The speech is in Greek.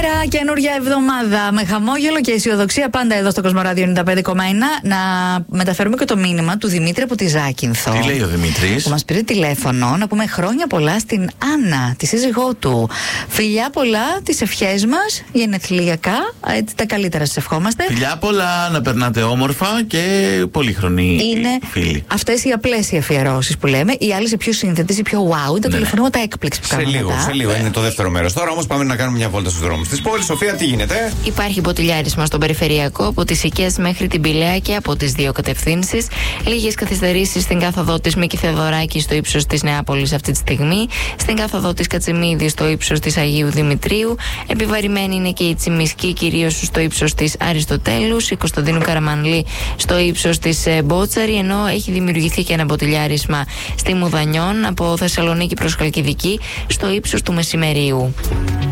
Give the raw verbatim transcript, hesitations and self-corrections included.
Καινούργια εβδομάδα με χαμόγελο και αισιοδοξία πάντα εδώ στο Κοσμοράδιο ενενήντα πέντε κόμμα ένα. Να μεταφέρουμε και το μήνυμα του Δημήτρη από τη Ζάκυνθο. Τι λέει ο Δημήτρης? Που μας πήρε τηλέφωνο να πούμε χρόνια πολλά στην Άννα, τη σύζυγό του. Φιλιά πολλά, τις ευχές μας γενεθλιακά. Έτσι, τα καλύτερα σας ευχόμαστε. Φιλιά πολλά, να περνάτε όμορφα και πολύχρονοι φίλοι. Αυτές οι απλές οι αφιερώσεις που λέμε. Οι άλλες οι πιο σύνθετες, οι πιο wow, τα ναι, τηλεφωνήματα έκπληξη που σε κάνουμε. Λίγο, μετά. σε λίγο είναι το δεύτερο μέρος. Τώρα όμως πάμε να κάνουμε μια βόλτα στους δρόμους της πόλης. Σοφία, τι γίνεται? Υπάρχει μποτιλιάρισμα στον περιφερειακό από τις Οικές μέχρι την Πηλαία και από τις δύο κατευθύνσεις. Λίγες καθυστερήσεις στην κάθοδο της Μίκη Θεοδωράκη στο ύψος της Νεάπολης αυτή τη στιγμή. Στην κάθοδο της Κατσιμίδη στο ύψος της Αγίου Δημητρίου. Επιβαρημένη είναι και η Τσιμισκή, κυρίως στο ύψος της Αριστοτέλους. Η Κωνσταντίνου Καραμανλή στο ύψος της Μπότσαρη. Ενώ έχει δημιουργηθεί και ένα μποτιλιάρισμα στη Μουδανιών από Θεσσαλονίκη προς Χαλκιδική στο ύψος του Μεσημερίου.